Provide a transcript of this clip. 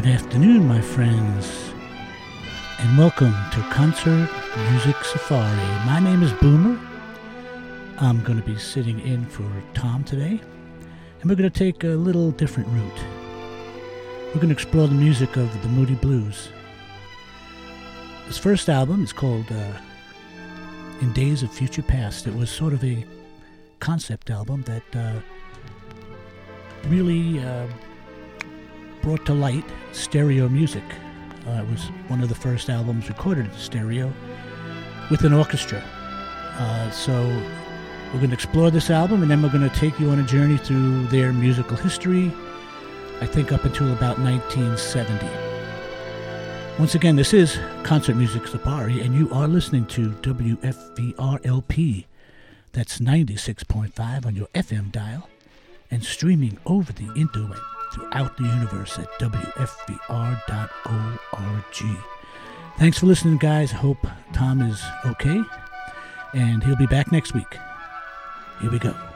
Good afternoon, my friends, and welcome to Concert Music Safari. My name is Boomer. I'm going to be sitting in for Tom today, and we're going to take a little different route. We're going to explore the music of the Moody Blues. This first album is called In Days of Future Past. It was sort of a concept album that really brought to light stereo music. It was one of the first albums recorded in stereo with an orchestra. So we're going to explore this album, and then we're going to take you on a journey through their musical history, I think up until about 1970. Once again, this is Concert Music Safari, and you are listening to WFVR-LP. That's 96.5 on your FM dial, and streaming over the interweb throughout the universe at WFVR.org. Thanks for listening, guys. I hope Tom is okay, and he'll be back next week. Here we go.